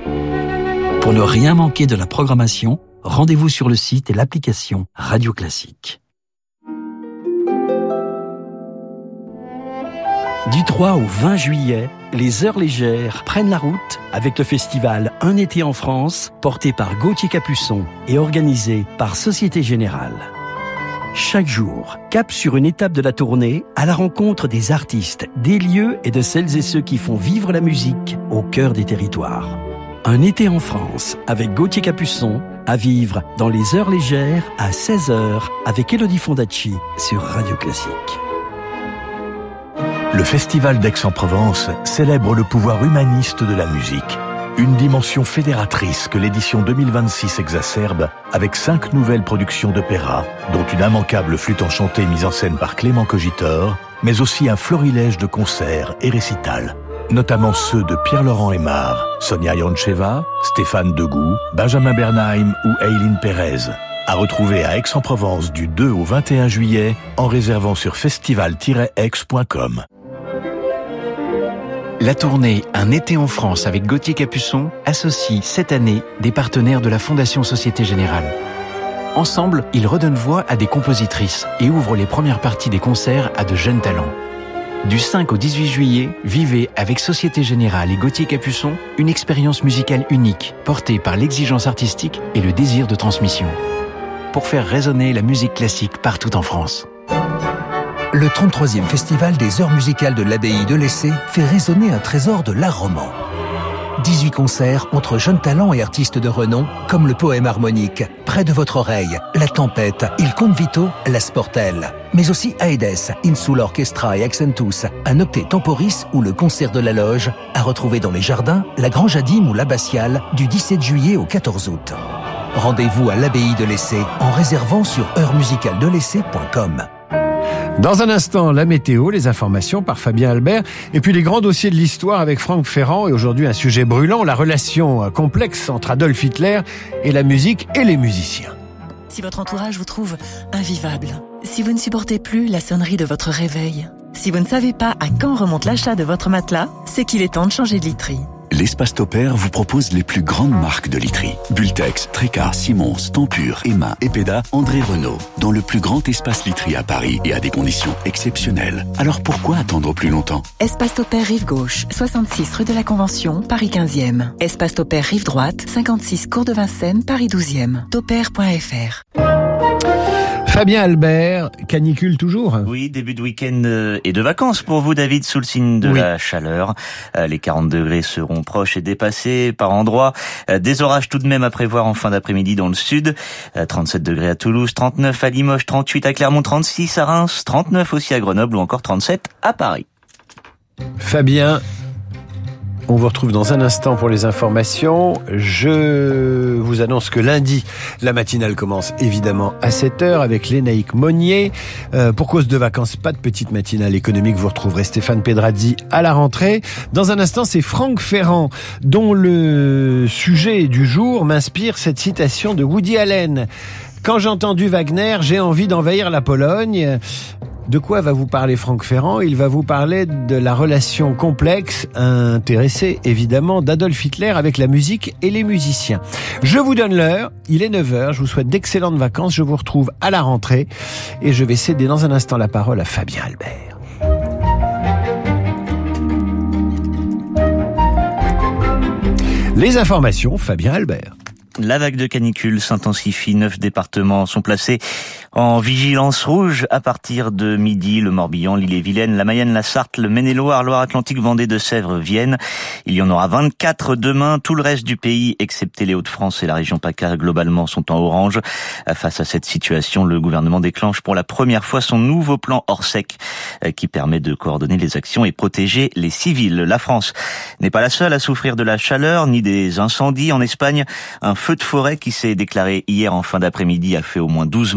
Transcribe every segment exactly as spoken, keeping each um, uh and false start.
Pour ne rien manquer de la programmation, rendez-vous sur le site et l'application Radio Classique. Du trois au vingt juillet, les Heures Légères prennent la route avec le festival Un été en France, porté par Gauthier Capuçon et organisé par Société Générale. Chaque jour, cap sur une étape de la tournée à la rencontre des artistes, des lieux et de celles et ceux qui font vivre la musique au cœur des territoires. Un été en France avec Gauthier Capuçon à vivre dans les Heures Légères à seize heures avec Elodie Fondacci sur Radio Classique. Le Festival d'Aix-en-Provence célèbre le pouvoir humaniste de la musique. Une dimension fédératrice que l'édition deux mille vingt-six exacerbe avec cinq nouvelles productions d'opéra, dont une immanquable flûte enchantée mise en scène par Clément Cogitor, mais aussi un florilège de concerts et récitals, notamment ceux de Pierre-Laurent Aimard, Sonia Yoncheva, Stéphane Degout, Benjamin Bernheim ou Eileen Pérez. À retrouver à Aix-en-Provence du deux au vingt et un juillet en réservant sur festival tiret aix point com. La tournée Un été en France avec Gauthier Capuçon associe cette année des partenaires de la Fondation Société Générale. Ensemble, ils redonnent voix à des compositrices et ouvrent les premières parties des concerts à de jeunes talents. Du cinq au dix-huit juillet, vivez avec Société Générale et Gauthier Capuçon une expérience musicale unique, portée par l'exigence artistique et le désir de transmission, pour faire résonner la musique classique partout en France. Le trente-troisième Festival des Heures Musicales de l'Abbaye de Lessay fait résonner un trésor de l'art roman. dix-huit concerts entre jeunes talents et artistes de renom, comme le poème harmonique, Près de votre oreille, La Tempête, Il Conte Vito, La Sportelle. Mais aussi Aedes, Insula Orchestra et Accentus, un octet temporis ou le concert de la loge, à retrouver dans les jardins, la Grange Adim ou l'Abbatiale, du dix-sept juillet au quatorze août. Rendez-vous à l'Abbaye de Lessay en réservant sur heures musicales de lessay point com. Dans un instant, la météo, les informations par Fabien Albert, et puis les grands dossiers de l'histoire avec Franck Ferrand, et aujourd'hui un sujet brûlant, la relation complexe entre Adolf Hitler et la musique et les musiciens. Si votre entourage vous trouve invivable, si vous ne supportez plus la sonnerie de votre réveil, si vous ne savez pas à quand remonte l'achat de votre matelas, c'est qu'il est temps de changer de literie. L'Espace Topair vous propose les plus grandes marques de literie. Bultex, Trécar, Simons, Tempur, Emma, Epeda, André Renault. Dans le plus grand espace literie à Paris et à des conditions exceptionnelles. Alors pourquoi attendre plus longtemps? Espace Topair Rive Gauche, soixante-six rue de la Convention, Paris quinzième. Espace Topair Rive Droite, cinquante-six cours de Vincennes, Paris douzième. Topair point f r. Fabien Albert, canicule toujours? Oui, début de week-end et de vacances pour vous, David, sous le signe de oui. la chaleur. Les quarante degrés seront proches et dépassés par endroits. Des orages tout de même à prévoir en fin d'après-midi dans le sud. trente-sept degrés à Toulouse, trente-neuf à Limoges, trente-huit à Clermont, trente-six à Reims, trente-neuf aussi à Grenoble ou encore trente-sept à Paris. Fabien, on vous retrouve dans un instant pour les informations. Je vous annonce que lundi, la matinale commence évidemment à sept heures avec Lénaïque Monnier. Euh, pour cause de vacances, pas de petite matinale économique. Vous retrouverez Stéphane Pedrazzi à la rentrée. Dans un instant, c'est Franck Ferrand, dont le sujet du jour m'inspire cette citation de Woody Allen. Quand j'ai entendu Wagner, j'ai envie d'envahir la Pologne. De quoi va vous parler Franck Ferrand? Il va vous parler de la relation complexe, intéressée évidemment, d'Adolf Hitler avec la musique et les musiciens. Je vous donne l'heure, il est neuf heures, je vous souhaite d'excellentes vacances, je vous retrouve à la rentrée et je vais céder dans un instant la parole à Fabien Albert. Les informations, Fabien Albert. La vague de canicule s'intensifie. Neuf départements sont placés en vigilance rouge à partir de midi. Le Morbihan, l'Ille-et-Vilaine, la Mayenne, la Sarthe, le Maine-et-Loire, Loire-Atlantique, Vendée, Deux-Sèvres, Vienne. Il y en aura vingt-quatre demain. Tout le reste du pays, excepté les Hauts-de-France et la région PACA, globalement sont en orange. Face à cette situation, le gouvernement déclenche pour la première fois son nouveau plan Orsec qui permet de coordonner les actions et protéger les civils. La France n'est pas la seule à souffrir de la chaleur ni des incendies. En Espagne, un feu de forêt qui s'est déclaré hier en fin d'après-midi a fait au moins douze morts. Près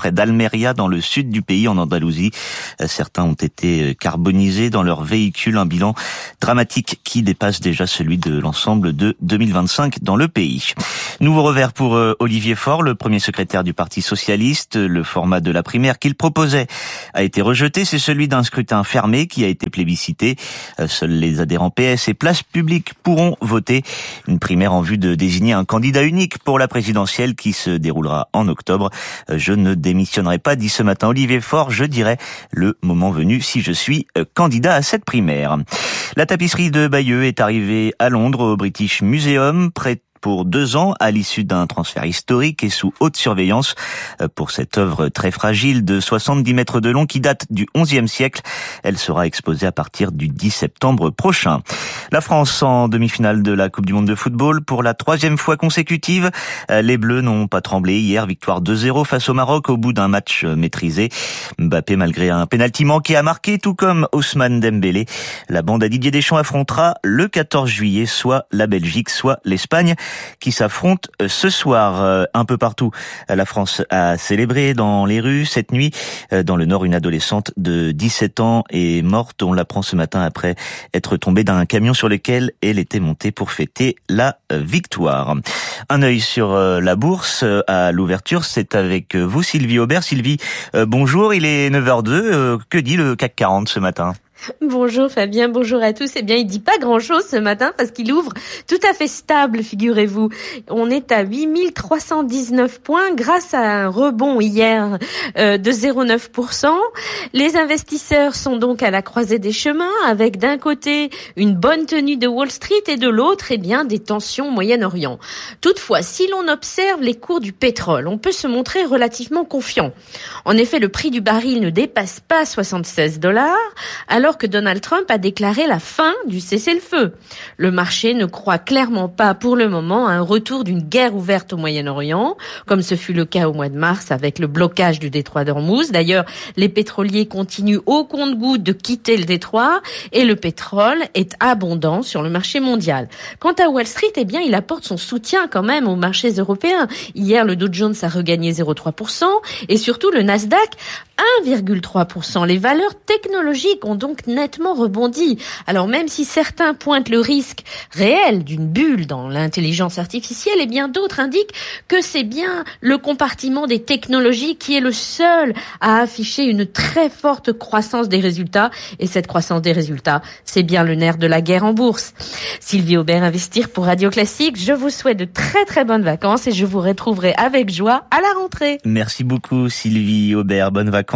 près d'Almeria, dans le sud du pays, en Andalousie. Certains ont été carbonisés dans leur véhicule, un bilan dramatique qui dépasse déjà celui de l'ensemble de deux mille vingt-cinq dans le pays. Nouveau revers pour Olivier Faure, le premier secrétaire du Parti socialiste. Le format de la primaire qu'il proposait a été rejeté. C'est celui d'un scrutin fermé qui a été plébiscité. Seuls les adhérents P S et Place Publique pourront voter. Une primaire en vue de désigner un candidat unique pour la présidentielle qui se déroulera en octobre. Je ne démissionnerai pas, dit ce matin Olivier Faure. Je dirai le moment venu si je suis candidat à cette primaire. La tapisserie de Bayeux est arrivée à Londres au British Museum, près pour deux ans à l'issue d'un transfert historique et sous haute surveillance pour cette œuvre très fragile de soixante-dix mètres de long qui date du onzième siècle. Elle sera exposée à partir du dix septembre prochain. La France en demi-finale de la Coupe du Monde de football pour la troisième fois consécutive. Les Bleus n'ont pas tremblé hier, victoire deux zéro face au Maroc au bout d'un match maîtrisé. Mbappé, malgré un pénalty manqué, a marqué, tout comme Ousmane Dembélé. La bande à Didier Deschamps affrontera le quatorze juillet soit la Belgique, soit l'Espagne, qui s'affrontent ce soir un peu partout. La France a célébré dans les rues cette nuit. Dans le Nord, une adolescente de dix-sept ans est morte. On l'apprend ce matin après être tombée d'un camion sur lequel elle était montée pour fêter la victoire. Un œil sur la bourse à l'ouverture, c'est avec vous Sylvie Aubert. Sylvie, bonjour, il est neuf heures deux. Que dit le C A C quarante ce matin ? Bonjour Fabien, bonjour à tous. Eh bien, il dit pas grand-chose ce matin parce qu'il ouvre tout à fait stable, figurez-vous. On est à huit mille trois cent dix-neuf points grâce à un rebond hier euh, de zéro virgule neuf pour cent. Les investisseurs sont donc à la croisée des chemins avec d'un côté une bonne tenue de Wall Street et de l'autre, eh bien, des tensions au Moyen-Orient. Toutefois, si l'on observe les cours du pétrole, on peut se montrer relativement confiant. En effet, le prix du baril ne dépasse pas soixante-seize dollars, alors que Donald Trump a déclaré la fin du cessez-le-feu. Le marché ne croit clairement pas pour le moment à un retour d'une guerre ouverte au Moyen-Orient, comme ce fut le cas au mois de mars avec le blocage du détroit d'Ormuz. D'ailleurs, les pétroliers continuent au compte-gouttes de quitter le détroit et le pétrole est abondant sur le marché mondial. Quant à Wall Street, eh bien, il apporte son soutien quand même aux marchés européens. Hier, le Dow Jones a regagné zéro virgule trois pour cent et surtout le Nasdaq un virgule trois pour cent. Les valeurs technologiques ont donc nettement rebondi. Alors même si certains pointent le risque réel d'une bulle dans l'intelligence artificielle, et bien d'autres indiquent que c'est bien le compartiment des technologies qui est le seul à afficher une très forte croissance des résultats. Et cette croissance des résultats, c'est bien le nerf de la guerre en bourse. Sylvie Aubert, Investir pour Radio Classique. Je vous souhaite de très très bonnes vacances et je vous retrouverai avec joie à la rentrée. Merci beaucoup Sylvie Aubert, bonnes vacances.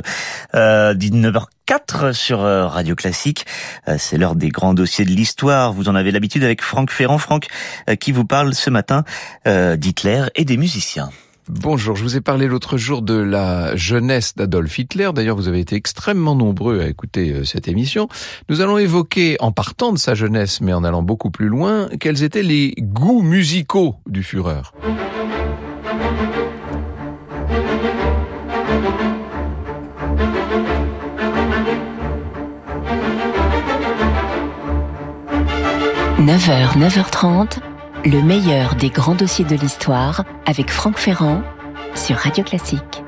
Euh, dix-neuf heures quatre sur Radio Classique. C'est l'heure des grands dossiers de l'histoire. Vous en avez l'habitude avec Franck Ferrand. Franck qui vous parle ce matin euh, d'Hitler et des musiciens. Bonjour, je vous ai parlé l'autre jour de la jeunesse d'Adolf Hitler. D'ailleurs, vous avez été extrêmement nombreux à écouter cette émission. Nous allons évoquer, en partant de sa jeunesse, mais en allant beaucoup plus loin, quels étaient les goûts musicaux du Führer. neuf heures, neuf heures trente, le meilleur des grands dossiers de l'histoire avec Franck Ferrand sur Radio Classique.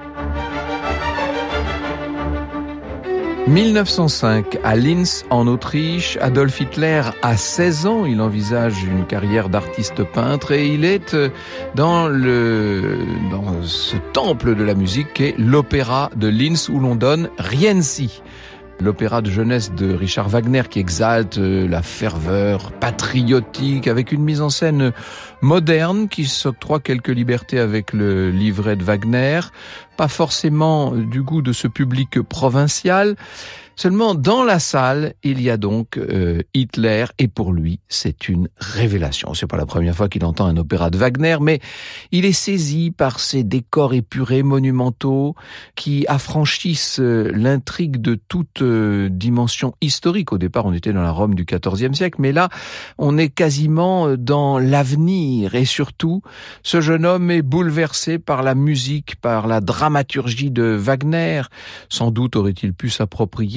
mille neuf cent cinq, à Linz, en Autriche, Adolf Hitler a seize ans. Il envisage une carrière d'artiste peintre et il est dans le dans ce temple de la musique qu'est l'opéra de Linz où l'on donne Rienzi. L'opéra de jeunesse de Richard Wagner qui exalte la ferveur patriotique avec une mise en scène moderne qui s'octroie quelques libertés avec le livret de Wagner, pas forcément du goût de ce public provincial. Seulement, dans la salle, il y a donc euh, Hitler, et pour lui, c'est une révélation. C'est pas la première fois qu'il entend un opéra de Wagner, mais il est saisi par ces décors épurés, monumentaux, qui affranchissent euh, l'intrigue de toute euh, dimension historique. Au départ, on était dans la Rome du quatorzième siècle, mais là, on est quasiment dans l'avenir. Et surtout, ce jeune homme est bouleversé par la musique, par la dramaturgie de Wagner. Sans doute aurait-il pu s'approprier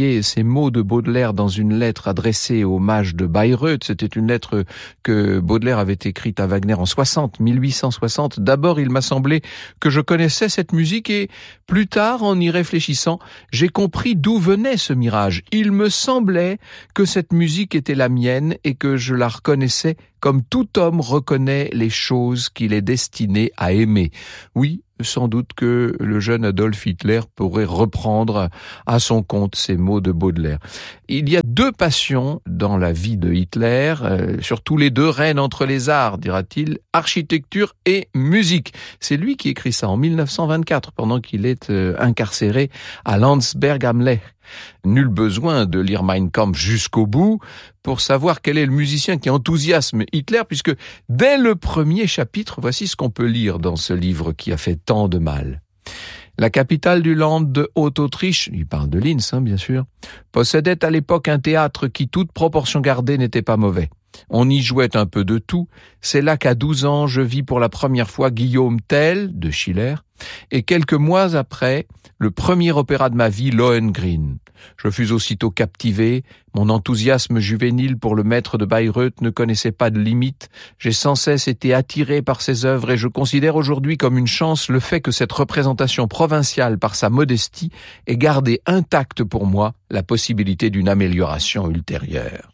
voyez ces mots de Baudelaire dans une lettre adressée au mage de Bayreuth. C'était une lettre que Baudelaire avait écrite à Wagner en soixante, mille huit cent soixante. D'abord, il m'a semblé que je connaissais cette musique et plus tard, en y réfléchissant, j'ai compris d'où venait ce mirage. Il me semblait que cette musique était la mienne et que je la reconnaissais comme tout homme reconnaît les choses qu'il est destiné à aimer. Oui, sans doute que le jeune Adolf Hitler pourrait reprendre à son compte ces mots de Baudelaire. Il y a deux passions dans la vie de Hitler, euh, surtout les deux règnent entre les arts, dira-t-il, architecture et musique. C'est lui qui écrit ça en mille neuf cent vingt-quatre, pendant qu'il est euh, incarcéré à Landsberg am Lech. Nul besoin de lire Mein Kampf jusqu'au bout pour savoir quel est le musicien qui enthousiasme Hitler, puisque dès le premier chapitre, voici ce qu'on peut lire dans ce livre qui a fait tant de mal. La capitale du Land de Haute-Autriche, il parle de Linz, hein, bien sûr, possédait à l'époque un théâtre qui, toute proportion gardée, n'était pas mauvais. On y jouait un peu de tout. C'est là qu'à douze ans, je vis pour la première fois Guillaume Tell, de Schiller, et quelques mois après, le premier opéra de ma vie, Lohengrin. Je fus aussitôt captivé, mon enthousiasme juvénile pour le maître de Bayreuth ne connaissait pas de limite, j'ai sans cesse été attiré par ses œuvres et je considère aujourd'hui comme une chance le fait que cette représentation provinciale par sa modestie ait gardé intacte pour moi la possibilité d'une amélioration ultérieure.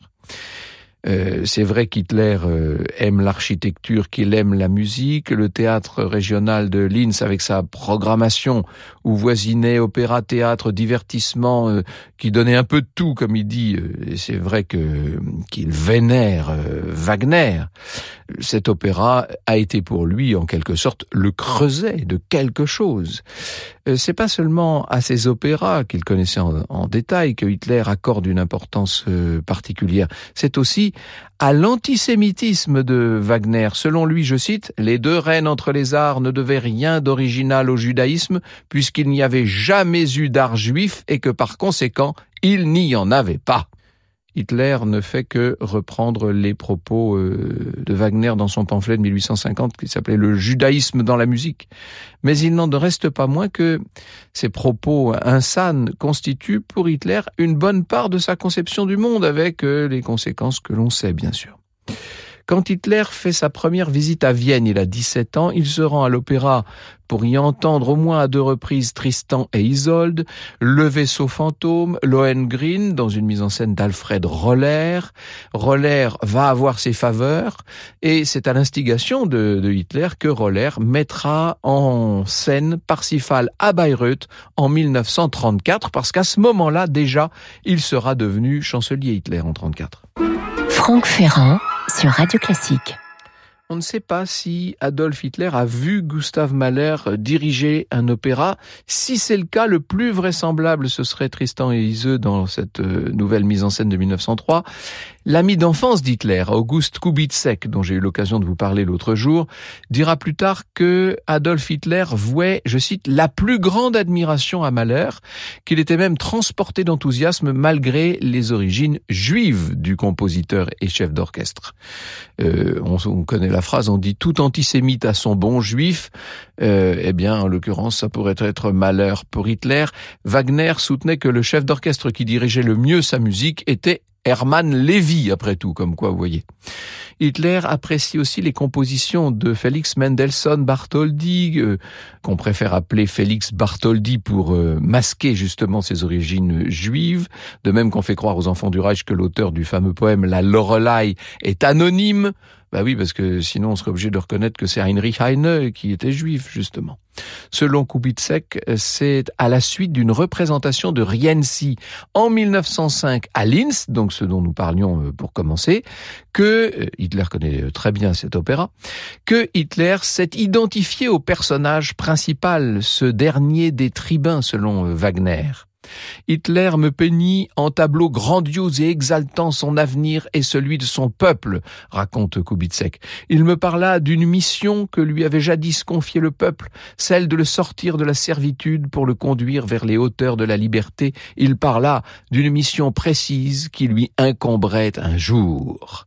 Euh, c'est vrai qu'Hitler euh, aime l'architecture, qu'il aime la musique. Le théâtre régional de Linz, avec sa programmation où voisinait opéra, théâtre, divertissement, euh, qui donnait un peu de tout, comme il dit. Euh, et c'est vrai que qu'il vénère euh, Wagner. Cet opéra a été pour lui, en quelque sorte, le creuset de quelque chose. Euh, c'est pas seulement à ces opéras qu'il connaissait en, en détail que Hitler accorde une importance euh, particulière. C'est aussi à l'antisémitisme de Wagner. Selon lui, je cite, « Les deux reines entre les arts ne devaient rien d'original au judaïsme, puisqu'il n'y avait jamais eu d'art juif et que par conséquent, il n'y en avait pas. » Hitler ne fait que reprendre les propos de Wagner dans son pamphlet de mille huit cent cinquante qui s'appelait « Le judaïsme dans la musique ». Mais il n'en reste pas moins que ces propos insanes constituent pour Hitler une bonne part de sa conception du monde, avec les conséquences que l'on sait bien sûr. Quand Hitler fait sa première visite à Vienne, il a dix-sept ans, il se rend à l'opéra pour y entendre au moins à deux reprises Tristan et Isolde, Le vaisseau fantôme, Lohengrin, dans une mise en scène d'Alfred Roller. Roller va avoir ses faveurs, et c'est à l'instigation de, de Hitler que Roller mettra en scène Parsifal à Bayreuth en mille neuf cent trente-quatre, parce qu'à ce moment-là, déjà, il sera devenu chancelier Hitler en trente-quatre. Franck Ferrand sur Radio Classique. On ne sait pas si Adolf Hitler a vu Gustav Mahler diriger un opéra. Si c'est le cas, le plus vraisemblable, ce serait Tristan et Iseult dans cette nouvelle mise en scène de mille neuf cent trois. L'ami d'enfance d'Hitler, August Kubizek, dont j'ai eu l'occasion de vous parler l'autre jour, dira plus tard que Adolf Hitler vouait, je cite, la plus grande admiration à Mahler, qu'il était même transporté d'enthousiasme malgré les origines juives du compositeur et chef d'orchestre. Euh, on, on connaît la phrase, on dit tout antisémite a son bon juif. Euh, eh bien, en l'occurrence, ça pourrait être Mahler pour Hitler. Wagner soutenait que le chef d'orchestre qui dirigeait le mieux sa musique était Hermann Lévy, après tout, comme quoi, vous voyez. Hitler apprécie aussi les compositions de Félix Mendelssohn Bartholdy, euh, qu'on préfère appeler Félix Bartholdy pour euh, masquer justement ses origines juives, de même qu'on fait croire aux enfants du Reich que l'auteur du fameux poème La Loreley est anonyme. Bah oui, parce que sinon on serait obligé de reconnaître que c'est Heinrich Heine qui était juif, justement. Selon Kubizek, c'est à la suite d'une représentation de Rienzi en mille neuf cent cinq à Linz, donc ce dont nous parlions pour commencer, que Hitler connaît très bien cet opéra, que Hitler s'est identifié au personnage principal, ce dernier des tribuns selon Wagner. Hitler me peignit en tableau grandiose et exaltant son avenir et celui de son peuple, raconte Kubizek. Il me parla d'une mission que lui avait jadis confiée le peuple, celle de le sortir de la servitude pour le conduire vers les hauteurs de la liberté. Il parla d'une mission précise qui lui incomberait un jour.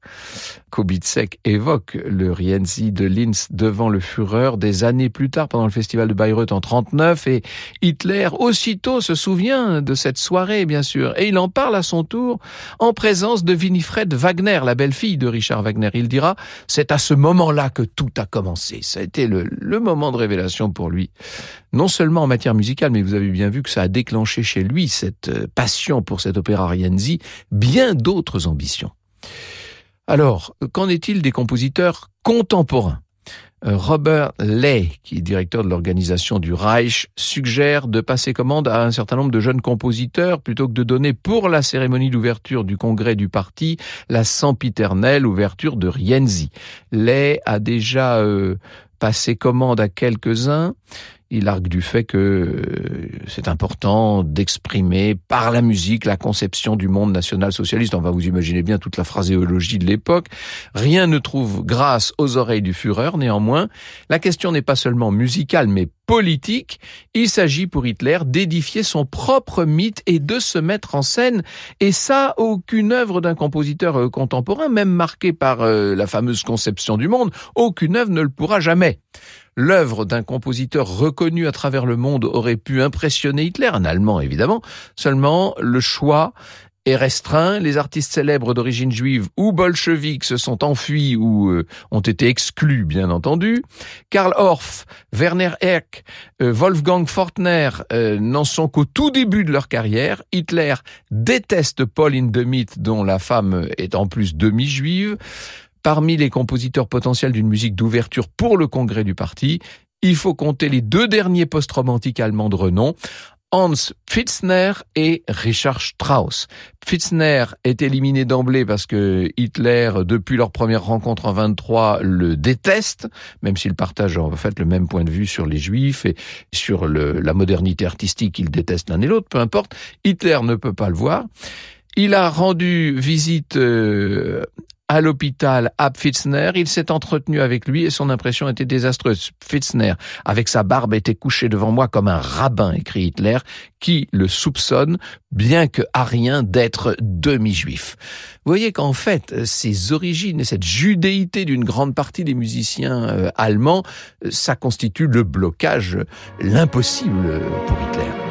Kubizek évoque le Rienzi de Linz devant le Führer des années plus tard pendant le festival de Bayreuth en trente-neuf et Hitler aussitôt se souvient fin de cette soirée, bien sûr. Et il en parle à son tour en présence de Winifred Wagner, la belle-fille de Richard Wagner. Il dira, c'est à ce moment-là que tout a commencé. Ça a été le, le moment de révélation pour lui. Non seulement en matière musicale, mais vous avez bien vu que ça a déclenché chez lui cette passion pour cet opéra Rienzi, bien d'autres ambitions. Alors, qu'en est-il des compositeurs contemporains ? Robert Ley, qui est directeur de l'organisation du Reich, suggère de passer commande à un certain nombre de jeunes compositeurs plutôt que de donner pour la cérémonie d'ouverture du congrès du parti la sempiternelle ouverture de Rienzi. Ley a déjà euh, passé commande à quelques-uns. Il argue du fait que c'est important d'exprimer par la musique la conception du monde national-socialiste. Enfin, vous imaginez bien toute la phraséologie de l'époque. Rien ne trouve grâce aux oreilles du Führer. Néanmoins, la question n'est pas seulement musicale, mais politique. Il s'agit pour Hitler d'édifier son propre mythe et de se mettre en scène. Et ça, aucune œuvre d'un compositeur contemporain, même marquée par la fameuse conception du monde, aucune œuvre ne le pourra jamais. L'œuvre d'un compositeur reconnu à travers le monde aurait pu impressionner Hitler, un Allemand évidemment, seulement le choix est restreint. Les artistes célèbres d'origine juive ou bolchevique se sont enfuis ou euh, ont été exclus, bien entendu. Karl Orff, Werner Herk, euh, Wolfgang Fortner euh, n'en sont qu'au tout début de leur carrière. Hitler déteste Paul Hindemith, dont la femme est en plus demi-juive. Parmi les compositeurs potentiels d'une musique d'ouverture pour le congrès du parti, il faut compter les deux derniers post-romantiques allemands de renom, Hans Pfitzner et Richard Strauss. Pfitzner est éliminé d'emblée parce que Hitler, depuis leur première rencontre en vingt-trois, le déteste, même s'il partage en fait le même point de vue sur les Juifs et sur le, la modernité artistique, ils détestent l'un et l'autre, peu importe. Hitler ne peut pas le voir. Il a rendu visite euh, à l'hôpital à Pfitzner, il s'est entretenu avec lui et son impression était désastreuse. Pfitzner, avec sa barbe, était couché devant moi comme un rabbin, écrit Hitler, qui le soupçonne, bien que arien, d'être demi-juif. Vous voyez qu'en fait, ces origines et cette judéité d'une grande partie des musiciens euh, allemands, ça constitue le blocage, l'impossible pour Hitler.